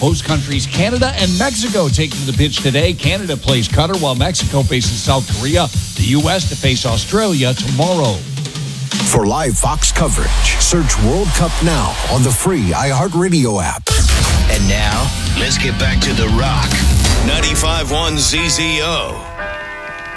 Host countries Canada and Mexico taking the pitch today. Canada plays Qatar while Mexico faces South Korea. The U.S. to face Australia tomorrow. For live Fox coverage, search World Cup now on the free iHeartRadio app. And now, let's get back to The Rock. 95.1 ZZO.